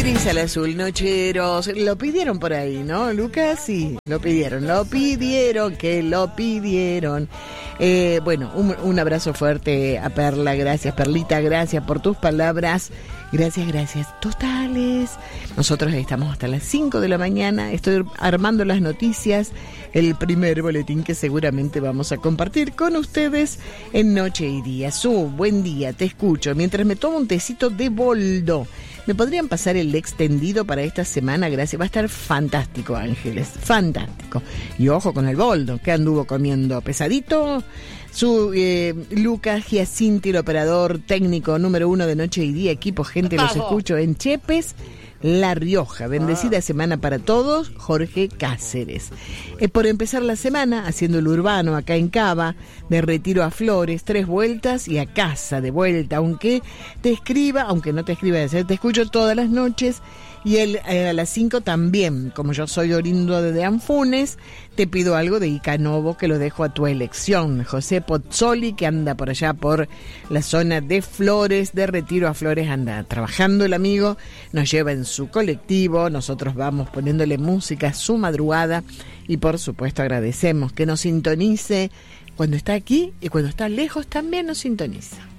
Gris al azul, nocheros, lo pidieron por ahí, ¿no, Lucas? Sí, lo pidieron, que lo pidieron. Bueno, un abrazo fuerte a Perla, gracias Perlita, gracias por tus palabras, gracias totales. Nosotros estamos hasta las 5 de la mañana, estoy armando las noticias, el primer boletín que seguramente vamos a compartir con ustedes en Noche y Día. Buen día, te escucho, mientras me tomo un tecito de boldo. ¿Me podrían pasar el extendido para esta semana? Gracias. Va a estar fantástico, Ángeles. Fantástico. Y ojo con el boldo, que anduvo comiendo pesadito. Lucas Giacinti, el operador técnico número 1 de Noche y Día. Equipo, gente, los escucho en Chepes, La Rioja. Bendecida semana para todos. Jorge Cáceres. Por empezar la semana, haciendo el urbano acá en Cava, de Retiro a Flores, 3 vueltas y a casa de vuelta. Aunque no te escriba, te escucho todas las noches. Y a las 5 también, como yo soy oriundo de Anfunes, te pido algo de Icanovo que lo dejo a tu elección. José Pozzoli, que anda por allá por la zona de Flores, de Retiro a Flores, anda trabajando el amigo, nos lleva en su colectivo, nosotros vamos poniéndole música a su madrugada y por supuesto agradecemos que nos sintonice cuando está aquí y cuando está lejos también nos sintoniza.